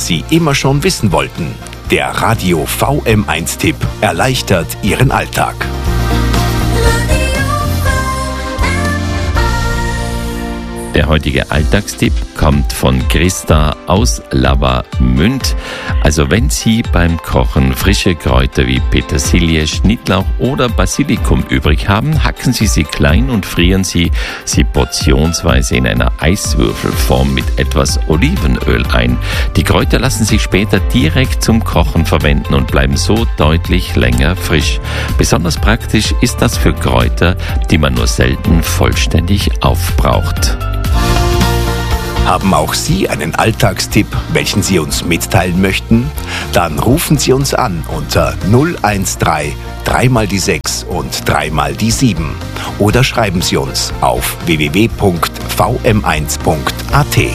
Sie immer schon wissen wollten. Der Radio VM1-Tipp erleichtert Ihren Alltag. Der heutige Alltagstipp kommt von Christa aus Lavamünd. Also wenn Sie beim Kochen frische Kräuter wie Petersilie, Schnittlauch oder Basilikum übrig haben, hacken Sie sie klein und frieren Sie portionsweise in einer Eiswürfelform mit etwas Olivenöl ein. Die Kräuter lassen sich später direkt zum Kochen verwenden und bleiben so deutlich länger frisch. Besonders praktisch ist das für Kräuter, die man nur selten vollständig aufbraucht. Haben auch Sie einen Alltagstipp, welchen Sie uns mitteilen möchten? Dann rufen Sie uns an unter 013 3 mal die 6 und 3 mal die 7 oder schreiben Sie uns auf www.vm1.at.